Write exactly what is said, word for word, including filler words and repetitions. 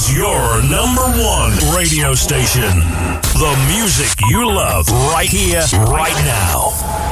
is your number one radio station. The music you love right here, right now.